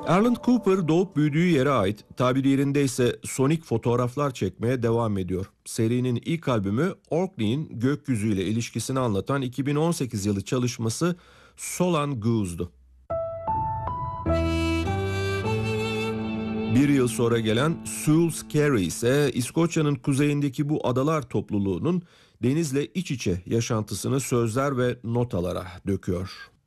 Alan Cooper doğup büyüdüğü yere ait, tabiri yerindeyse sonik fotoğraflar çekmeye devam ediyor. Serinin ilk albümü Orkney'in gökyüzüyle ilişkisini anlatan 2018 yılı çalışması Solan Goose'du. Bir yıl sonra gelen Sules Carry ise İskoçya'nın kuzeyindeki bu adalar topluluğunun denizle iç içe yaşantısını sözler ve notalara döküyor.